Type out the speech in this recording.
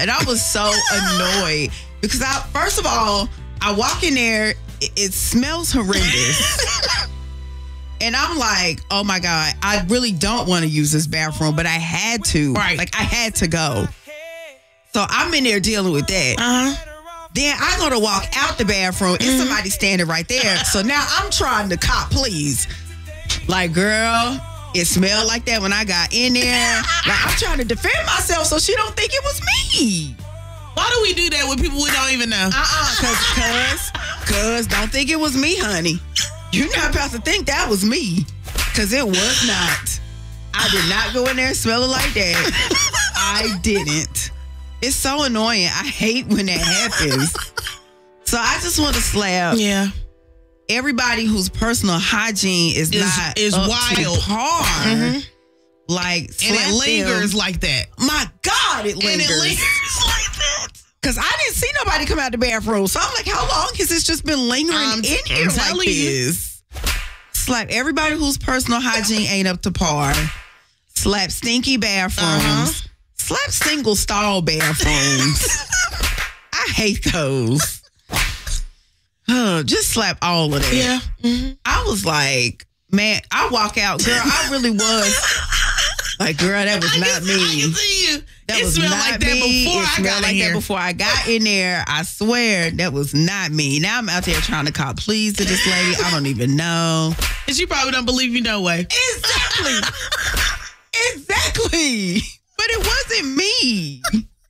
And I was so annoyed because first of all, I walk in there, it smells horrendous. And I'm like, oh my God, I really don't want to use this bathroom, but I had to. Right. Like, I had to go. So I'm in there dealing with that. Then I go to walk out the bathroom and somebody standing right there. So now I'm trying to cop please. Like, girl, it smelled like that when I got in there. Like, I'm trying to defend myself so she don't think it was me. Why do we do that with people we don't even know? Cause don't think it was me, honey. You're not about to think that was me. Cause it was not. I did not go in there smelling like that. I didn't. It's so annoying. I hate when that happens. So I just want to slap everybody whose personal hygiene is not wild. To par. Like, and it lingers like that. My God, it lingers. And it lingers like that. Because I didn't see nobody come out the bathroom. So I'm like, how long has this just been lingering in here like this? Slap everybody whose personal hygiene ain't up to par. Slap stinky bathrooms. Slap single stall bathrooms. I hate those. Just slap all of that. Yeah. I was like, man, I walk out, girl, I really was like, girl, that was not me. I can see you. That was not like that me. before I got in here. That before I got in there. I swear that was not me. Now I'm out there trying to call please to this lady. I don't even know. And she probably don't believe you no way. Exactly. Exactly. But it wasn't me.